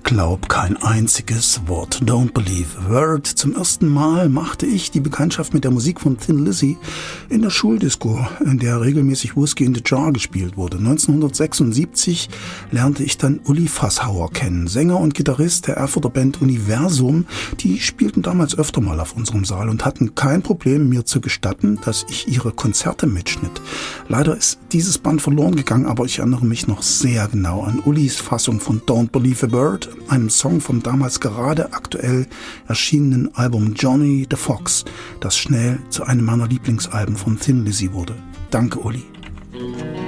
Glaub kein einziges Wort. Don't believe a word. Zum ersten Mal machte ich die Bekanntschaft mit der Musik von Thin Lizzy in der Schuldisco, in der regelmäßig Whiskey in the Jar gespielt wurde. 1976 lernte ich dann Uli Fasshauer kennen, Sänger und Gitarrist der Erfurter Band Universum. Die spielten damals öfter mal auf unserem Saal und hatten kein Problem, mir zu gestatten, dass ich ihre Konzerte mitschnitt. Leider ist dieses Band verloren gegangen, aber ich erinnere mich noch sehr genau an Ulis Fassung von Don't Believe a Bird, einem Song vom damals gerade aktuell erschienenen Album Johnny the Fox, das schnell zu einem meiner Lieblingsalben von Thin Lizzy wurde. Danke, Uli.